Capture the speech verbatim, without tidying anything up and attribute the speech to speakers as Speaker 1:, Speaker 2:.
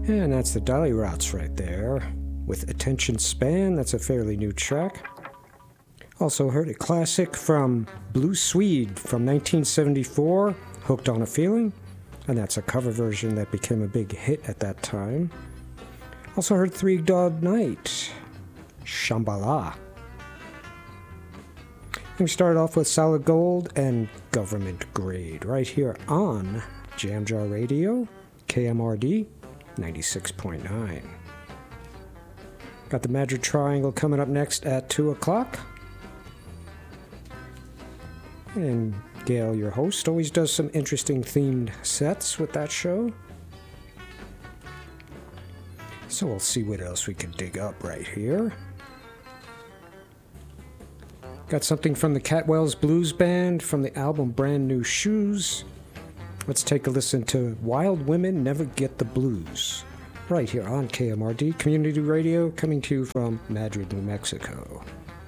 Speaker 1: And that's the Dolly Routes right there. With Attention Span, that's a fairly new track. Also heard a classic from Blue Swede from nineteen seventy-four, Hooked on a Feeling. And that's a cover version that became a big hit at that time. Also heard Three Dog Night, Shambhala. And we started off with Solid Gold and Government Grade right here on Jam Jar Radio, K M R D ninety-six point nine. Got the Magic Triangle coming up next at two o'clock. And Gail, your host, always does some interesting themed sets with that show. So we'll see what else we can dig up right here. Got something from the Catwells Blues Band from the album Brand New Shoes. Let's take a listen to Wild Women Never Get the Blues, right here on K M R D Community Radio, coming to you from Madrid, New Mexico.